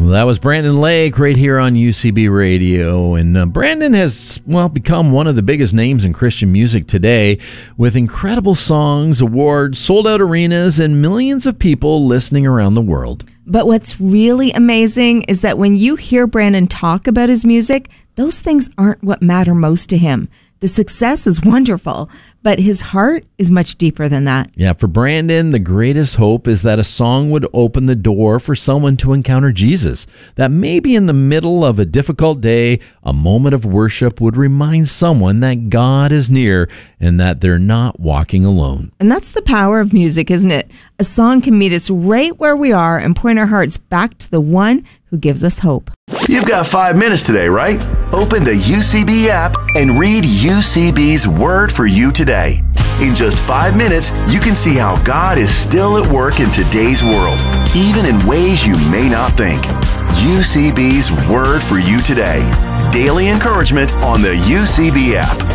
Well, that was Brandon Lake right here on UCB Radio. And Brandon has, become one of the biggest names in Christian music today with incredible songs, awards, sold-out arenas, and millions of people listening around the world. But what's really amazing is that when you hear Brandon talk about his music, those things aren't what matter most to him. The success is wonderful, but his heart is much deeper than that. Yeah, for Brandon, the greatest hope is that a song would open the door for someone to encounter Jesus. That maybe in the middle of a difficult day, a moment of worship would remind someone that God is near and that they're not walking alone. And that's the power of music, isn't it? A song can meet us right where we are and point our hearts back to the one who gives us hope. You've got 5 minutes today, right? Open the UCB app and read UCB's Word for You today. In just 5 minutes, you can see how God is still at work in today's world, even in ways you may not think. UCB's Word for You today. Daily encouragement on the UCB app.